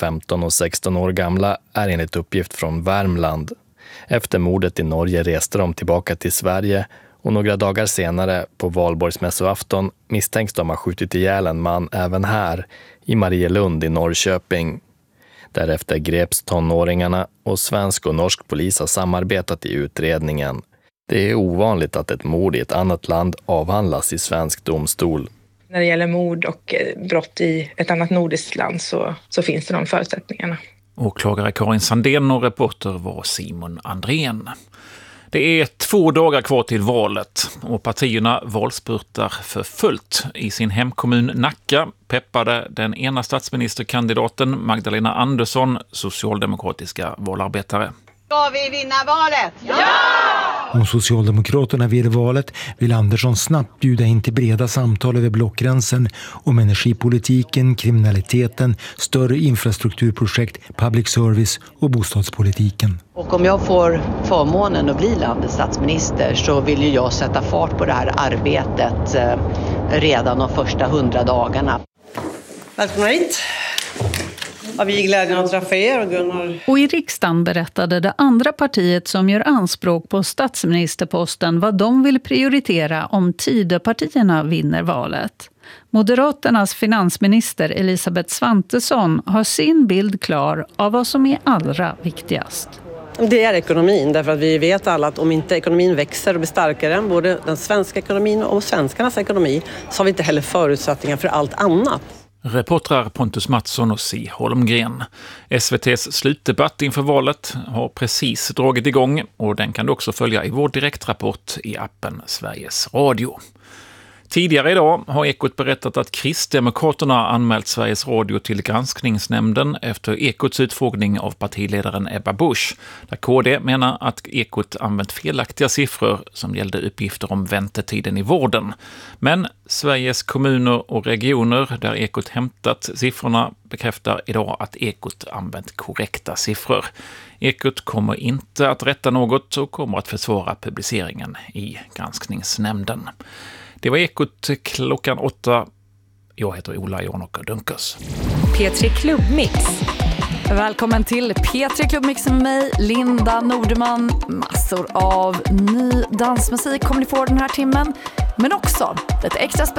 15 och 16 år gamla, är enligt uppgift från Värmland. Efter mordet i Norge reste de tillbaka till Sverige och några dagar senare, på valborgsmässoafton, misstänks de ha skjutit ihjäl en man även här, i Marielund i Norrköping. Därefter greps tonåringarna och svensk och norsk polis har samarbetat i utredningen. Det är ovanligt att ett mord i ett annat land avhandlas i svensk domstol. När det gäller mord och brott i ett annat nordiskt land så finns det de förutsättningarna. Åklagare Karin Sandén och reporter var Simon Andrén. Det är 2 dagar kvar till valet och partierna valspurtar för fullt. I sin hemkommun Nacka peppade den ena statsministerkandidaten Magdalena Andersson socialdemokratiska valarbetare. Ska vi vinna valet? Ja! Om Socialdemokraterna vinner valet vill Andersson snabbt bjuda in till breda samtal över blockgränsen om energipolitiken, kriminaliteten, större infrastrukturprojekt, public service och bostadspolitiken. Och om jag får förmånen att bli landets statsminister så vill ju jag sätta fart på det här arbetet redan de första 100 dagarna. Välkomna hit. Ja, vi är glädjen att träffa er och Gunnar. Och i riksdagen berättade det andra partiet som gör anspråk på statsministerposten vad de vill prioritera om Tidöpartierna vinner valet. Moderaternas finansminister Elisabeth Svantesson har sin bild klar av vad som är allra viktigast. Det är ekonomin, därför att vi vet alla att om inte ekonomin växer och blir starkare, både den svenska ekonomin och svenskarnas ekonomi, så har vi inte heller förutsättningar för allt annat. Reportrar Pontus Mattsson och Si Holmgren. SVT:s slutdebatt inför valet har precis dragit igång och den kan du också följa i vår direktrapport i appen Sveriges Radio. Tidigare idag har Ekot berättat att Kristdemokraterna anmält Sveriges Radio till granskningsnämnden efter Ekots utfrågning av partiledaren Ebba Busch, där KD menar att Ekot använt felaktiga siffror som gällde uppgifter om väntetiden i vården. Men Sveriges kommuner och regioner där Ekot hämtat siffrorna bekräftar idag att Ekot använt korrekta siffror. Ekot kommer inte att rätta något och kommer att försvara publiceringen i granskningsnämnden. Det var Ekot klockan 8. Jag heter Ola Janåker Dunkers. P3 Klubbmix. Välkommen till P3 Klubbmix med mig, Linda Nordeman. Massor av ny dansmusik kommer ni få den här timmen. Men också lite extra